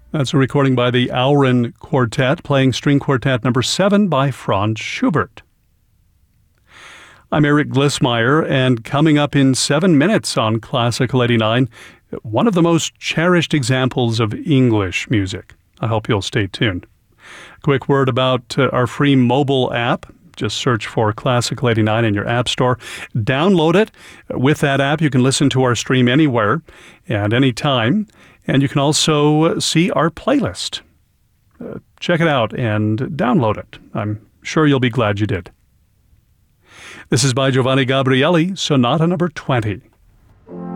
That's a recording by the Auren Quartet, playing String Quartet number 7 by Franz Schubert. I'm Eric Glissmeyer, and coming up in 7 minutes on Classical 89, one of the most cherished examples of English music. I hope you'll stay tuned. Quick word about our free mobile app. Just search for Classical 89 in your app store. Download it. With that app, you can listen to our stream anywhere and anytime. And you can also see our playlist. Check it out and download it. I'm sure you'll be glad you did. This is by Giovanni Gabrieli, Sonata number 20.